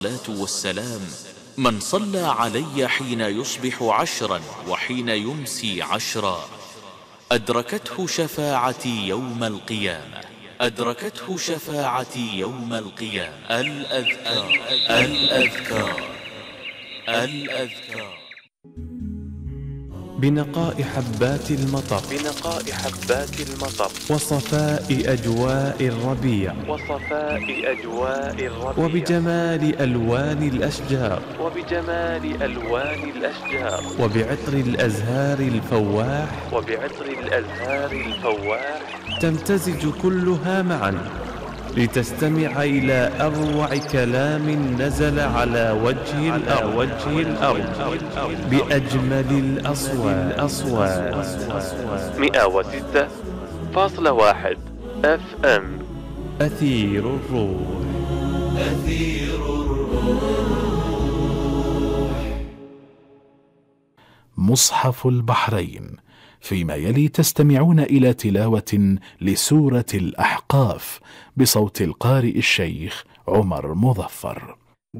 الصلاة والسلام: من صلى علي حين يصبح 10 وحين يمسي 10 أدركته شفاعتي يوم القيامة. أدركته شفاعتي يوم القيامة. الأذكار الأذكار الأذكار. بنقاء حبات المطر، بنقاء حبات المطر، وصفاء أجواء الربيع، وصفاء أجواء الربيع، وبجمال ألوان الأشجار، وبجمال ألوان الأشجار، وبعطر الأزهار الفواح، وبعطر الأزهار الفواح، تمتزج كلها معا لتستمع إلى أروع كلام نزل على وجه الأرض بأجمل الأصوات. 106.1 FM أثير الروح. أثير الروح. مصحف البحرين. فيما يلي تستمعون إلى تلاوة لسورة الأحقاف بصوت القارئ الشيخ عمر مظفر.